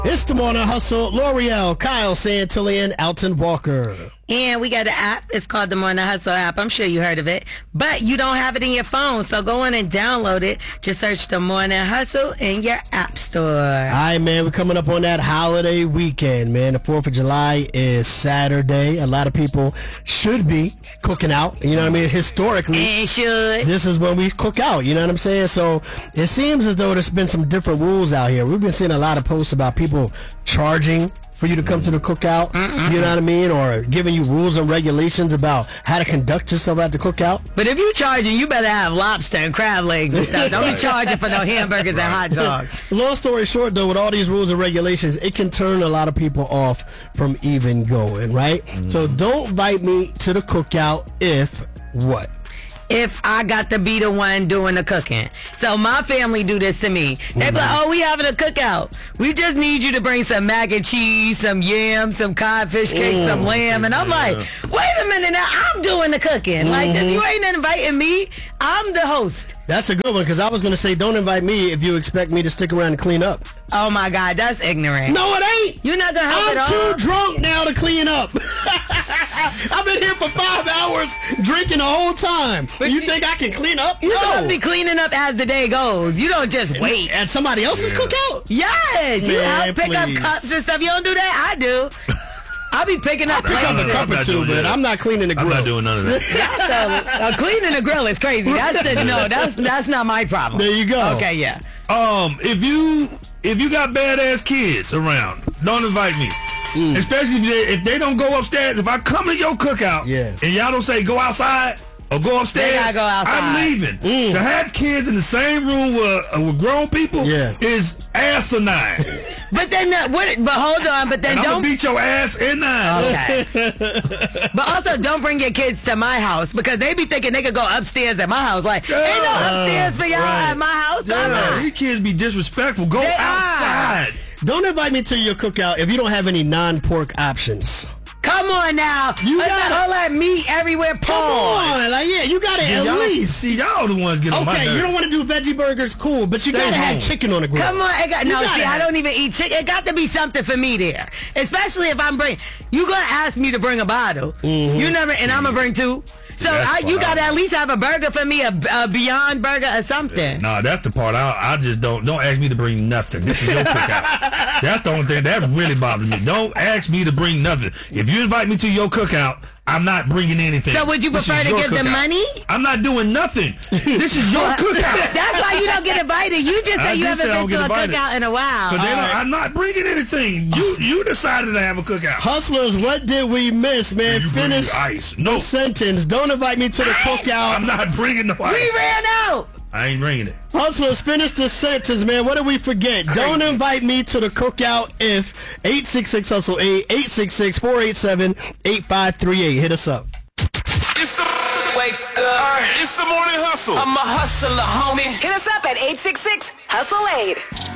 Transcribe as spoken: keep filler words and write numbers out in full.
It's the Morning Hustle. L'Oreal, Kyle Santillan, Alton Walker. And we got an app. It's called the Morning Hustle app. I'm sure you heard of it. But you don't have it in your phone, so go on and download it. Just search the Morning Hustle in your app store. All right, man. We're coming up on that holiday weekend, man. The fourth of July is Saturday. A lot of people should be cooking out. You know what I mean? Historically. And should. This is when we cook out. You know what I'm saying? So it seems as though there's been some different rules out here. We've been seeing a lot of posts about people charging for you to come to the cookout, mm-mm. You know what I mean? Or giving you rules and regulations about how to conduct yourself at the cookout. But if you charging, you better have lobster and crab legs and stuff. Don't be charging for no hamburgers and hot dogs. Long story short, though, with all these rules and regulations, it can turn a lot of people off from even going, right? Mm. So don't invite me to the cookout if what? If I got to be the one doing the cooking. So my family do this to me. They be like, oh, we having a cookout. We just need you to bring some mac and cheese, some yams, some codfish cake, mm. some lamb. And I'm like, wait a minute now, I'm doing the cooking. Mm-hmm. Like, this, you ain't inviting me. I'm the host. That's a good one, because I was going to say, don't invite me if you expect me to stick around and clean up. Oh, my God, that's ignorant. No, it ain't. You're not going to help I'm at all. I'm too drunk now to clean up. I've been here for five hours drinking the whole time. But you think I can clean up? You're no. supposed to be cleaning up as the day goes. You don't just wait. At somebody else's yeah. cookout? Yes. Man, you help pick please. up cups and stuff. You don't do that? I do. I'll be picking up I'll pick up a cup or two, but I'm not cleaning the grill. I'm not doing none of that. That's a, uh, cleaning the grill is crazy. That's the, no, that's that's not my problem. There you go. Okay, yeah. Um, if you if you got badass kids around, don't invite me. Mm. Especially if they, if they don't go upstairs. If I come to your cookout, yeah. and y'all don't say go outside or go upstairs, they gotta go outside. I'm leaving. Mm. To have kids in the same room with, uh, with grown people yeah. is asinine. But then, uh, what? But hold on. But then and don't I'm gonna beat your ass in nine. Okay. But also, don't bring your kids to my house, because they be thinking they could go upstairs at my house. Like, yeah. ain't no upstairs for y'all right. at my house. Yeah. These kids be disrespectful. Go they outside. Are. Don't invite me to your cookout if you don't have any non-pork options. Come on now. You got all that meat everywhere. Come on. Like, yeah, you got to at least. See, y'all the ones getting okay, my Okay, you don't want to do veggie burgers, cool, but you got to have chicken on the grill. Come on. It got, no, see, have. I don't even eat chicken. It got to be something for me there. Especially if I'm bringing. You going to ask me to bring a bottle. Mm-hmm. You never, and I'm going to bring two. So I, you got to at least have a burger for me, a, a Beyond Burger or something. No, nah, that's the part. I, I just don't. Don't ask me to bring nothing. This is your cookout. That's the only thing that really bothers me. Don't ask me to bring nothing. If you invite me to your cookout, I'm not bringing anything. So would you this prefer to give cookout. them money? I'm not doing nothing. This is your cookout. That's why you don't get invited. You just say you haven't been to a invited. cookout in a while. But then right. I'm not bringing anything. You you decided to have a cookout. Hustlers, what did we miss, man? Finish ice. No the sentence. Don't invite me to the cookout. I'm not bringing the ice. We ran out. I ain't bringing it. Hustlers, finish the sentence, man. What did we forget? Don't invite me to the cookout if eight six six hustle eight, eight six six, four eight seven, eight five three eight. Hit us up. It's the wake up. It's the Morning Hustle. I'm a hustler, homie. Hit us up at eight six six hustle eight.